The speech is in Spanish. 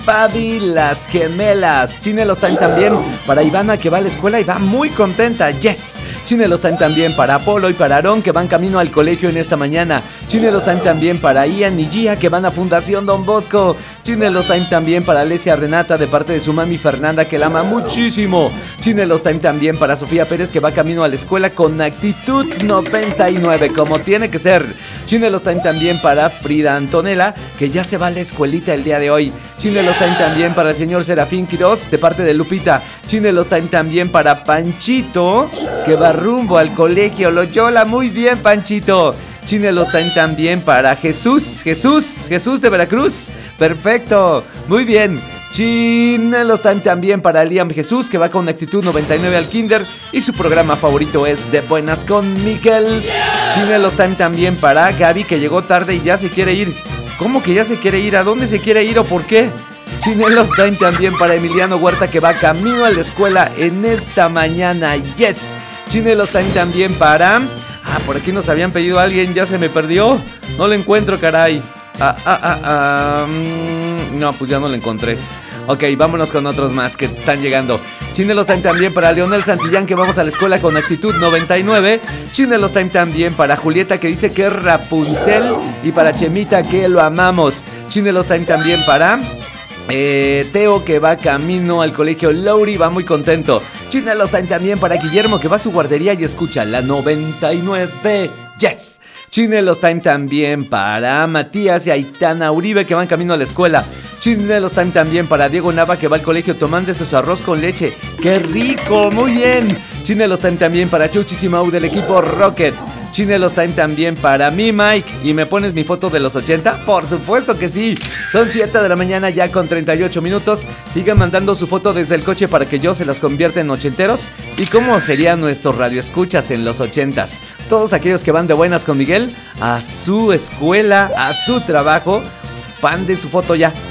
Fabi, las gemelas. Chinelos Time también para Ivana, que va a la escuela y va muy contenta. Yes. Chinelos Time también para Apolo y para Aarón, que van camino al colegio en esta mañana. Chinelos Time también para Ian y Gia, que van a Fundación Don Bosco. Chinelos Time también para Alesia Renata, de parte de su mami Fernanda, que la ama muchísimo. Chinelos Time también para Sofía Pérez, que va camino a la escuela con actitud 99, como tiene que ser. Chinelos Time también para Frida Antonella, que ya se va a la escuelita el día de hoy. Chinelos Time también para el señor Serafín Quiroz, de parte de Lupita. Chinelos Time también para Panchito, que va rumbo al colegio Loyola. Muy bien, Panchito. Chinelos Time también para Jesús de Veracruz. Perfecto, muy bien. Chinelos Time también para Liam Jesús, que va con actitud 99 al kinder y su programa favorito es De Buenas con Miguel. Chinelos Time también para Gaby, que llegó tarde y ya se quiere ir. ¿Cómo que ya se quiere ir? ¿A dónde se quiere ir o por qué? Chinelos Time también para Emiliano Huerta, que va camino a la escuela en esta mañana. Yes. Chinelos Time también para... por aquí nos habían pedido a alguien, ya se me perdió. No lo encuentro, caray. No, pues ya no lo encontré. Ok, vámonos con otros más que están llegando. Chinelos Time también para Leonel Santillán, que vamos a la escuela con actitud 99. Chinelos Time también para Julieta, que dice que es Rapunzel. Y para Chemita, que lo amamos. Chinelos Time también para... Teo, que va camino al colegio Lowry, va muy contento. Chinelos Time también para Guillermo, que va a su guardería y escucha la 99. Yes. Chinelos Time también para Matías y Aitana Uribe, que van camino a la escuela. Chinelos Time también para Diego Nava, que va al colegio tomándose su arroz con leche. ¡Qué rico! ¡Muy bien! Chinelos Time también para Chuchi Simau, del equipo Rocket. Chinelos Time también para mí, Mike. ¿Y me pones mi foto de los 80? Por supuesto que sí. Son 7 de la mañana ya con 38 minutos. Sigan mandando su foto desde el coche para que yo se las convierta en ochenteros. ¿Y cómo serían nuestros radioescuchas en los 80s? Todos aquellos que van de buenas con Miguel a su escuela, a su trabajo. Manden su foto ya.